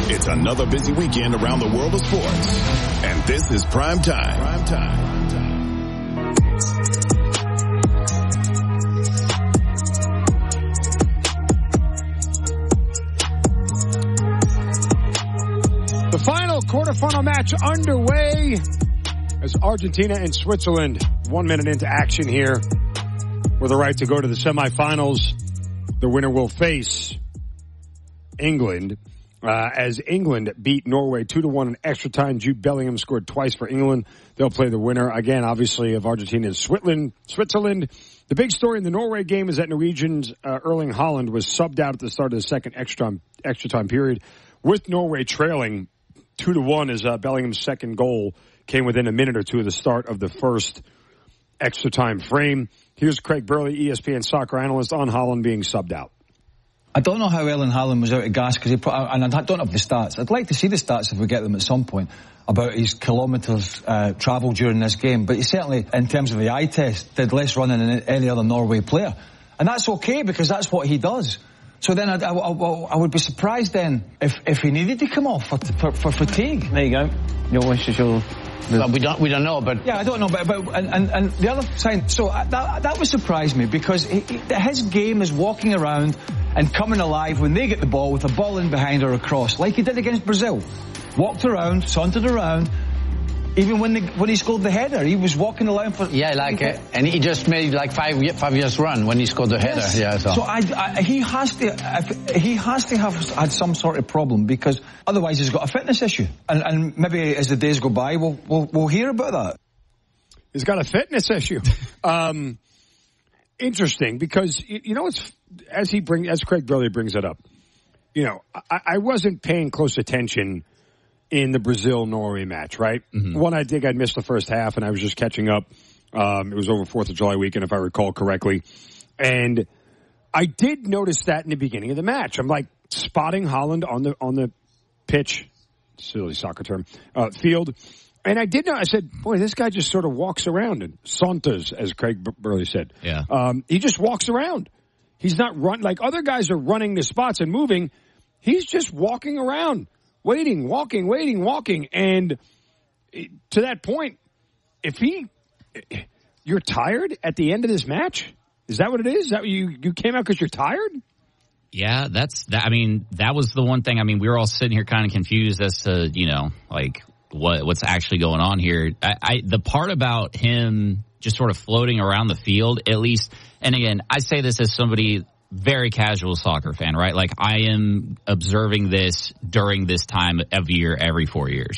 It's another busy weekend around the world of sports. And this is Prime Time. The final quarterfinal match underway as Argentina and Switzerland 1 minute into action here with a right to go to the semifinals. The winner will face England as England beat Norway 2-1 in extra time. Jude Bellingham scored twice for England. They'll play the winner again, obviously, of Argentina and Switzerland. The big story in the Norway game is that Norwegians Erling Haaland was subbed out at the start of the second extra time period with Norway trailing 2-1 as Bellingham's second goal came within a minute or two of the start of the first extra time frame. Here's Craig Burley, ESPN soccer analyst, on Haaland being subbed out. I don't know how Erling Haaland was out of gas because and I don't have the stats. I'd like to see the stats if we get them at some point about his kilometres travelled during this game. But he certainly, in terms of the eye test, did less running than any other Norway player. And that's okay because that's what he does. So then I would be surprised then if he needed to come off for fatigue. There you go. Your wish is your... Well, we don't know, but... Yeah, I don't know, but and the other side, so that would surprise me because his game is walking around and coming alive when they get the ball with a ball in behind or across, like he did against Brazil. Walked around, sauntered around. Even when he scored the header, he was walking the line for... Yeah, like and he just made like 5 years run when he scored the header. Yeah, so he has to have had some sort of problem because otherwise he's got a fitness issue. And maybe as the days go by, we'll hear about that. He's got a fitness issue. Interesting because it's as Craig Burley brings it up. I wasn't paying close attention in the Brazil-Norway match, right? Mm-hmm. One, I think I'd missed the first half, and I was just catching up. It was over 4th of July weekend, if I recall correctly. And I did notice that in the beginning of the match. I'm like spotting Haaland on the pitch, silly soccer term, field. And I did know, I said, boy, this guy just sort of walks around and saunters, as Craig Burley said. Yeah. He just walks around. He's not like other guys are running the spots and moving. He's just walking around. Waiting, walking. And to that point, if you're tired at the end of this match, is that what it is? Is that what you came out because you're tired? Yeah, that was the one thing. I mean, we were all sitting here kind of confused as to, like what's actually going on here. The part about him just sort of floating around the field, at least, and again, I say this as somebody very casual soccer fan, right? Like I am observing this during this time of year every 4 years.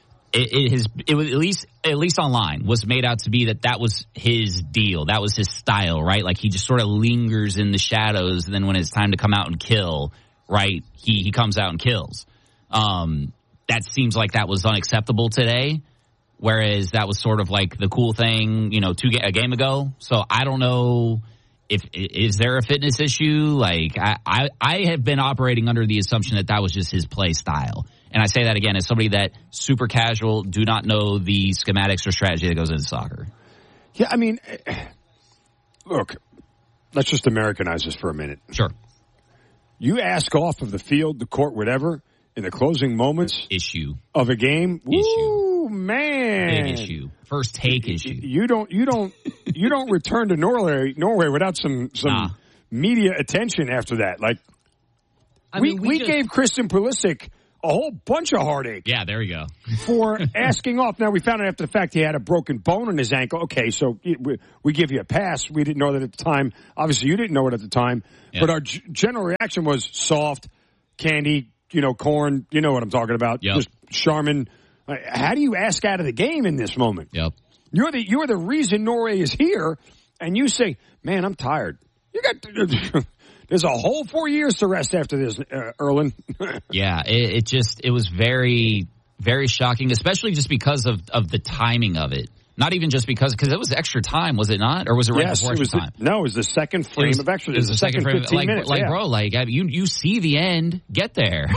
It was at least online was made out to be that was his deal. That was his style, right? Like he just sort of lingers in the shadows. And then when it's time to come out and kill, right? He comes out and kills. That seems like that was unacceptable today. Whereas that was sort of like the cool thing, a game ago. So I don't know. Is there a fitness issue? Like I have been operating under the assumption that was just his play style. And I say that again as somebody that super casual, do not know the schematics or strategy that goes into soccer. Yeah, I mean, look, let's just Americanize this for a minute. Sure. You ask off of the field, the court, whatever, in the closing moments of a game. Woo, man. Big issue. First take issue. You don't return to Norway without some media attention after that. Like we gave Christian Pulisic a whole bunch of heartache. Yeah, there you go. For asking off. Now, we found out after the fact he had a broken bone in his ankle. Okay, so we give you a pass. We didn't know that at the time. Obviously, you didn't know it at the time. Yeah. But our general reaction was soft, candy, corn. You know what I'm talking about. Yep. Just Charmin. How do you ask out of the game in this moment? Yep. You're the reason Norway is here, and you say, man, I'm tired. You got... There's a whole 4 years to rest after this, Erlen. Yeah, it was very, very shocking, especially just because of the timing of it. Not even just because it was extra time, was it not? Or was it right before extra time? No, it was the second frame of extra. It was the second 15 minutes. Bro, you see the end. Get there.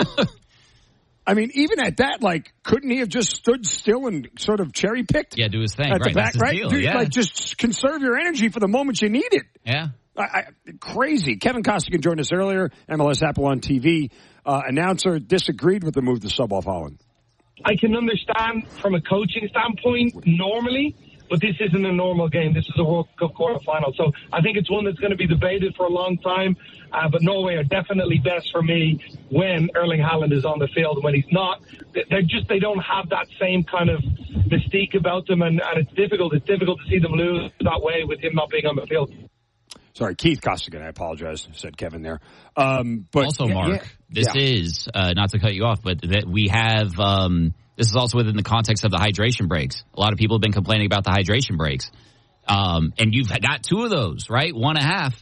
I mean, even at that, couldn't he have just stood still and sort of cherry picked? Yeah, do his thing. At right, the back, that's his right? deal. Dude, yeah. Just conserve your energy for the moment you need it. Yeah. Crazy. Kevin Costigan joined us earlier, MLS Apple on TV. announcer disagreed with the move to sub off Holland. I can understand from a coaching standpoint normally, but this isn't a normal game. This is a World Cup quarterfinal. So I think it's one that's going to be debated for a long time. But Norway are definitely best for me when Erling Haaland is on the field. When he's not, they don't have that same kind of mystique about them. And it's difficult to see them lose that way with him not being on the field. Sorry, Keith Costigan, I apologize, said Kevin there. But also, Mark, this is, not to cut you off, but that we have, this is also within the context of the hydration breaks. A lot of people have been complaining about the hydration breaks. And you've got 2 of those, right? 1.5.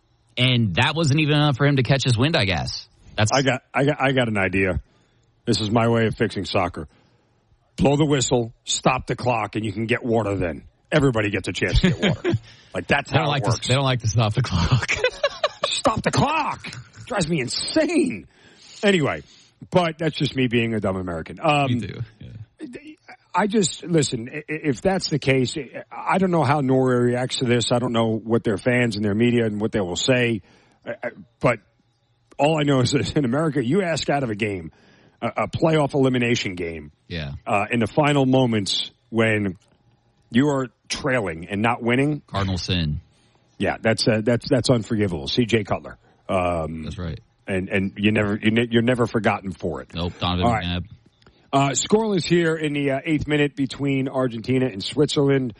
And that wasn't even enough for him to catch his wind, I guess. I got an idea. This is my way of fixing soccer. Blow the whistle, stop the clock, and you can get water then. Everybody gets a chance to get water. Like, that's how it works. They don't like to stop the clock. Stop the clock! Drives me insane. Anyway, but that's just me being a dumb American. Me too. Yeah. I just, listen, if that's the case, I don't know how Norway reacts to this. I don't know what their fans and their media and what they will say. But all I know is that in America, you ask out of a game, a playoff elimination game, in the final moments when you are trailing and not winning. Cardinal sin. Yeah, that's unforgivable. C.J. Cutler. That's right. And you're never forgotten for it. Nope, Donovan McNabb. Scoreless here in the 8th minute between Argentina and Switzerland.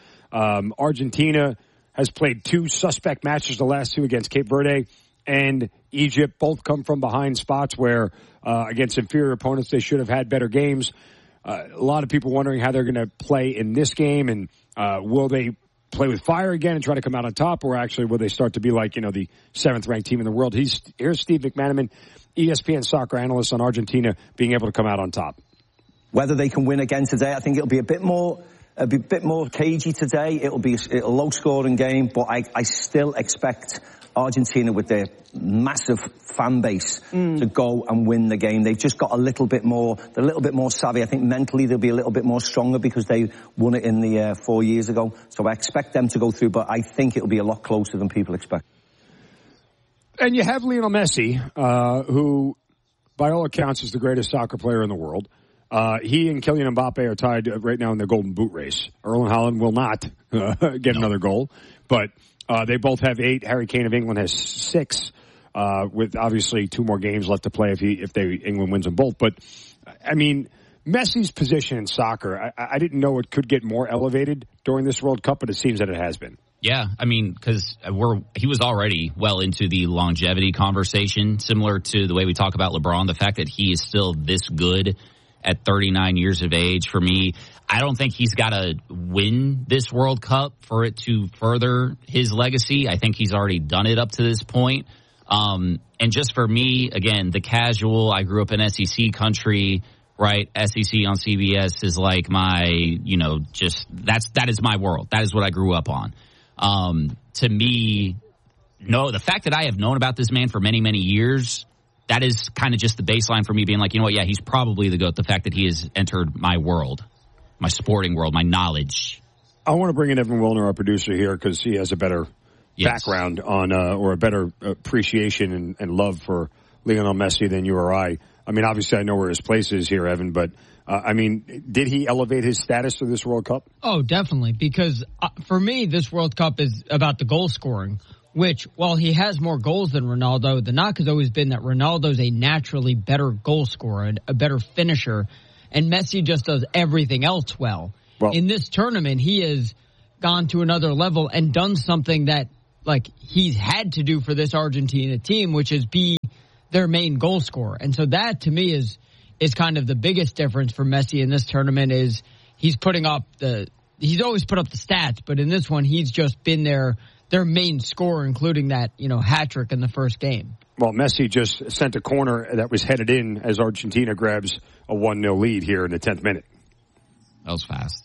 Argentina has played 2 suspect matches, the last 2 against Cape Verde and Egypt. Both come from behind spots where against inferior opponents they should have had better games. A lot of people wondering how they're going to play in this game, and will they play with fire again and try to come out on top, or actually will they start to be like, the 7th-ranked team in the world? Here's Steve McManaman, ESPN soccer analyst on Argentina, being able to come out on top. Whether they can win again today, I think it'll be a bit more cagey today. It'll be a low-scoring game, but I still expect Argentina, with their massive fan base, to go and win the game. They've just got a little bit more. They're a little bit more savvy. I think mentally they'll be a little bit more stronger because they won it in the 4 years ago. So I expect them to go through, but I think it'll be a lot closer than people expect. And you have Lionel Messi, who, by all accounts, is the greatest soccer player in the world. He and Kylian Mbappe are tied right now in the Golden Boot race. Erling Haaland will not get another goal, but they both have 8. Harry Kane of England has 6, with obviously 2 more games left to play if England wins them both. But I mean, Messi's position in soccer, I didn't know it could get more elevated during this World Cup, but it seems that it has been. Yeah, I mean, because he was already well into the longevity conversation, similar to the way we talk about LeBron. The fact that he is still this good at 39 years of age, for me, I don't think he's got to win this World Cup for it to further his legacy. I think he's already done it up to this point. And just for me, again, the casual, I grew up in SEC country, right? SEC on CBS is like my, that is my world. That is what I grew up on. To me, the fact that I have known about this man for many, many years, that is kind of just the baseline for me being like, he's probably the GOAT. The fact that he has entered my world, my sporting world, my knowledge. I want to bring in Evan Wilner, our producer here, because he has a better background on, or a better appreciation and love for Lionel Messi than you or I. I mean, obviously I know where his place is here, Evan, but did he elevate his status to this World Cup? Oh, definitely, because for me, this World Cup is about the goal scoring, which, while he has more goals than Ronaldo, the knock has always been that Ronaldo's a naturally better goal scorer, a better finisher, and Messi just does everything else well. In this tournament, he has gone to another level and done something that, he's had to do for this Argentina team, which is be their main goal scorer. And so that, to me, is kind of the biggest difference for Messi in this tournament is he's he's always put up the stats, but in this one, he's just been their main scorer, including that, hat trick in the first game. Well, Messi just sent a corner that was headed in as Argentina grabs a 1-0 lead here in the 10th minute. That was fast.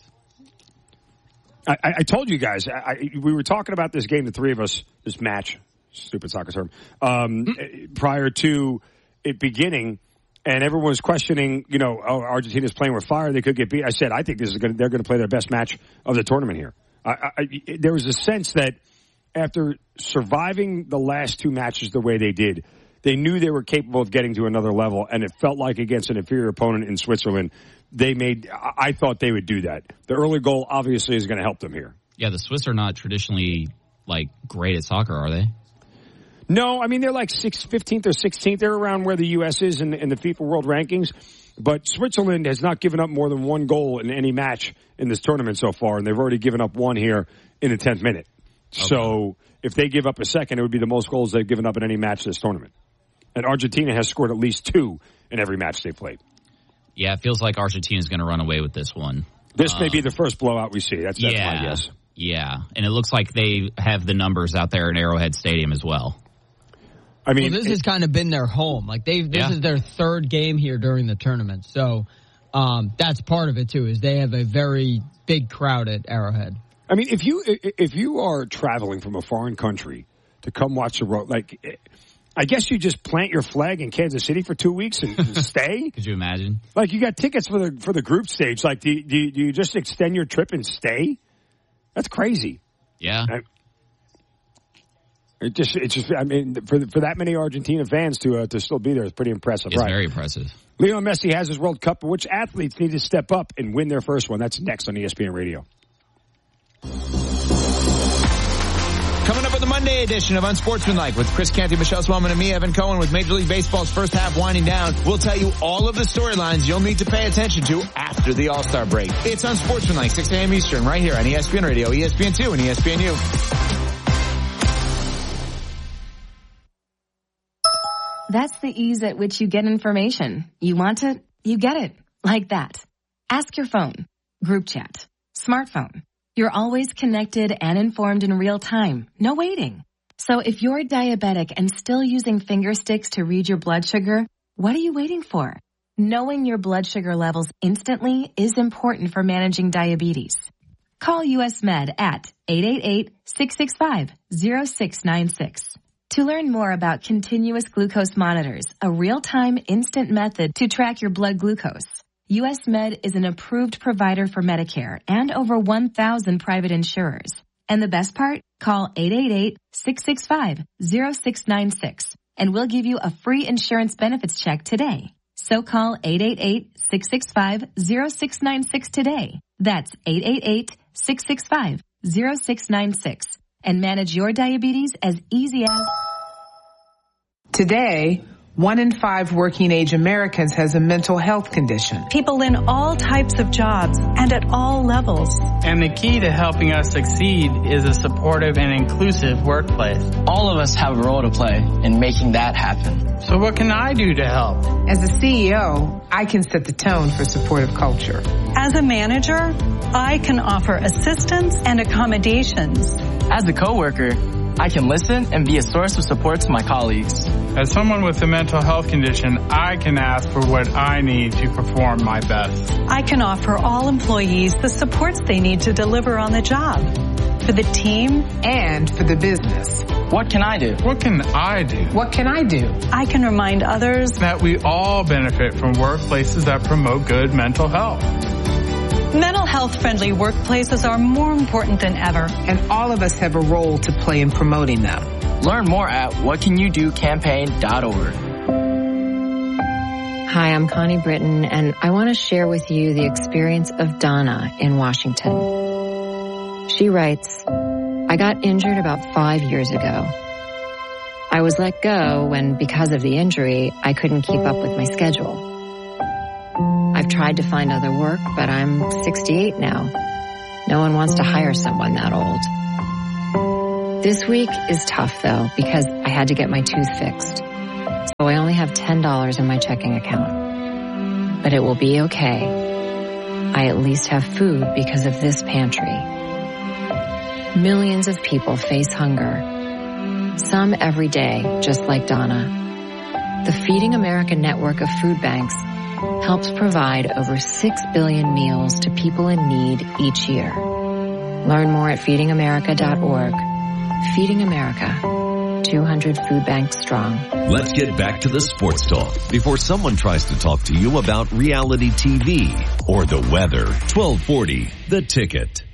I told you guys, we were talking about this game, the three of us, this match, stupid soccer term, prior to it beginning, and everyone was questioning, Argentina's playing with fire, they could get beat. I said, I think they're going to play their best match of the tournament here. There was a sense that after surviving the last 2 matches the way they did, They knew they were capable of getting to another level, and it felt like against an inferior opponent in Switzerland, I thought they would do that. The early goal obviously is going to help them here. Yeah, the Swiss are not traditionally great at soccer, are they? No, I mean, they're like 15th or 16th. They're around where the U.S. is in the FIFA World Rankings. But Switzerland has not given up more than one goal in any match in this tournament so far, and they've already given up one here in the 10th minute. Okay. So if they give up a second, it would be the most goals they've given up in any match this tournament. And Argentina has scored at least 2 in every match they played. Yeah, it feels like Argentina's going to run away with this one. This may be the first blowout we see. That's my guess. Yeah, and it looks like they have the numbers out there in Arrowhead Stadium as well. I mean, this has kind of been their home. This is their third game here during the tournament. So that's part of it too. Is they have a very big crowd at Arrowhead. I mean, if you are traveling from a foreign country to come watch the road, I guess you just plant your flag in Kansas City for 2 weeks and stay. Could you imagine? You got tickets for the group stage. Do you just extend your trip and stay? That's crazy. Yeah. It's just. I mean, for that many Argentina fans to still be there is pretty impressive. It's very impressive. Lionel Messi has his World Cup. Which athletes need to step up and win their first one? That's next on ESPN Radio. Coming up with the Monday edition of Unsportsmanlike with Chris Canty, Michelle Swellman, and me, Evan Cohen, with Major League Baseball's first half winding down. We'll tell you all of the storylines you'll need to pay attention to after the All-Star break. It's Unsportsmanlike, 6 a.m. Eastern, right here on ESPN Radio, ESPN2, and ESPNU. That's the ease at which you get information. You want it, you get it. Like that. Ask your phone. Group chat. Smartphone. You're always connected and informed in real time. No waiting. So if you're diabetic and still using finger sticks to read your blood sugar, what are you waiting for? Knowing your blood sugar levels instantly is important for managing diabetes. Call US Med at 888-665-0696. To learn more about continuous glucose monitors, a real-time instant method to track your blood glucose, US Med is an approved provider for Medicare and over 1,000 private insurers. And the best part? Call 888-665-0696 and we'll give you a free insurance benefits check today. So call 888-665-0696 today. That's 888-665-0696 and manage your diabetes as easy as... Today, 1 in 5 working-age Americans has a mental health condition. People in all types of jobs and at all levels. And the key to helping us succeed is a supportive and inclusive workplace. All of us have a role to play in making that happen. So what can I do to help? As a CEO, I can set the tone for supportive culture. As a manager, I can offer assistance and accommodations. As a coworker, I can listen and be a source of support to my colleagues. As someone with a mental health condition, I can ask for what I need to perform my best. I can offer all employees the supports they need to deliver on the job. For the team and for the business. What can I do? What can I do? What can I do? I can remind others that we all benefit from workplaces that promote good mental health. Mental health-friendly workplaces are more important than ever. And all of us have a role to play in promoting them. Learn more at whatcanyoudocampaign.org. Hi, I'm Connie Britton, and I want to share with you the experience of Donna in Washington. She writes, I got injured about 5 years ago. I was let go when, because of the injury, I couldn't keep up with my schedule. I've tried to find other work, but I'm 68 now. No one wants to hire someone that old. This week is tough, though, because I had to get my tooth fixed. So I only have $10 in my checking account. But it will be okay. I at least have food because of this pantry. Millions of people face hunger. Some every day, just like Donna. The Feeding America network of food banks helps provide over 6 billion meals to people in need each year. Learn more at feedingamerica.org. Feeding America, 200 food banks strong. Let's get back to the sports talk before someone tries to talk to you about reality TV or the weather. 1240, The Ticket.